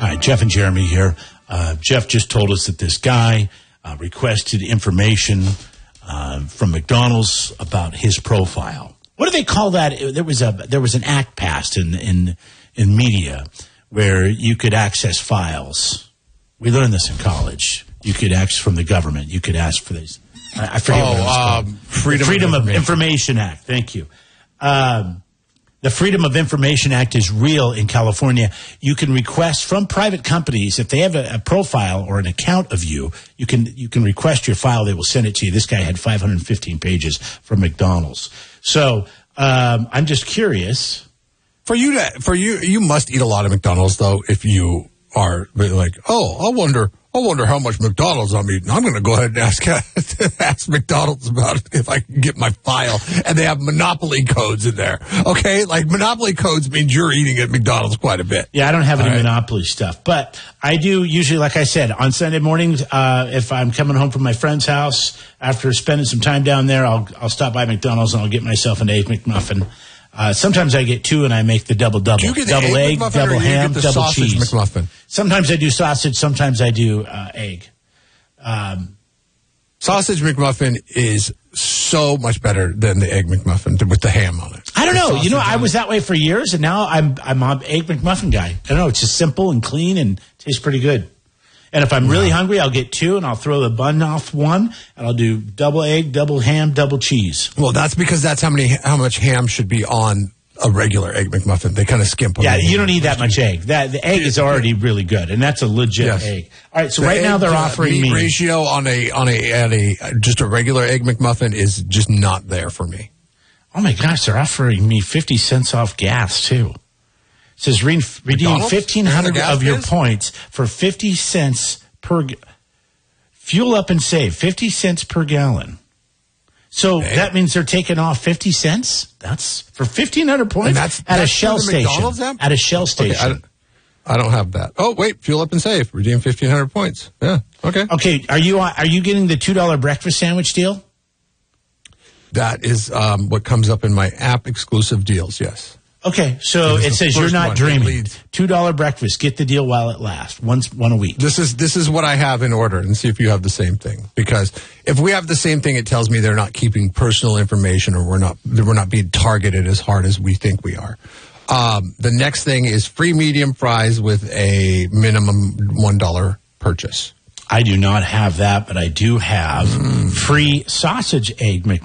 Hi, Jeff and Jeremy here. Jeff just told us that this guy requested information from McDonald's about his profile. What do they call that? There was an act passed in media where you could access files. We learned this in college. You could access from the government. You could ask for these. I forget what it was called. Freedom of Information Act. Thank you. The Freedom of Information Act is real in California. You can request from private companies, if they have a profile or an account of you, you can request your file. They will send it to you. This guy had 515 pages from McDonald's. So I'm just curious. You must eat a lot of McDonald's, though, if you are like, I wonder how much McDonald's I'm eating. I'm going to go ahead and ask McDonald's about if I can get my file. And they have monopoly codes in there. Okay? Like, monopoly codes means you're eating at McDonald's quite a bit. Yeah, I don't have any monopoly stuff. But I do usually, like I said, on Sunday mornings, if I'm coming home from my friend's house, after spending some time down there, I'll stop by McDonald's and I'll get myself an Egg McMuffin. Sometimes I get two and I make the double-double. Do you get double egg, double ham, double sausage cheese. McMuffin? Sometimes I do sausage, sometimes I do egg. Sausage McMuffin is so much better than the Egg McMuffin with the ham on it. I don't know. I was that way for years, and now I'm an Egg McMuffin guy. I don't know. It's just simple and clean and tastes pretty good. And if I'm really hungry, I'll get two, and I'll throw the bun off one, and I'll do double egg, double ham, double cheese. Well, that's because that's how much ham should be on a regular Egg McMuffin. They kind of skimp on. Yeah, you don't need that much egg. The egg is already really good, and that's a legit egg. All right, so right now they're offering me ratio on a just a regular Egg McMuffin is just not there for me. Oh my gosh, they're offering me 50 cents off gas too. It says redeem 1,500 of your points for 50 cents per fuel up and save 50 cents per gallon. So that means they're taking off 50 cents. That's for 1,500 points at a Shell station. At a Shell station. Okay, I don't have that. Oh wait, fuel up and save. Redeem 1,500 points. Yeah. Okay. Okay. Are you getting the $2 breakfast sandwich deal? That is what comes up in my app exclusive deals. Yes. Okay, so it says you're not dreaming. $2 breakfast. Get the deal while it lasts. One a week. This is what I have in order, and see if you have the same thing. Because if we have the same thing, it tells me they're not keeping personal information, or we're not being targeted as hard as we think we are. The next thing is free medium fries with a minimum $1 purchase. I do not have that, but I do have free sausage egg McMuffin.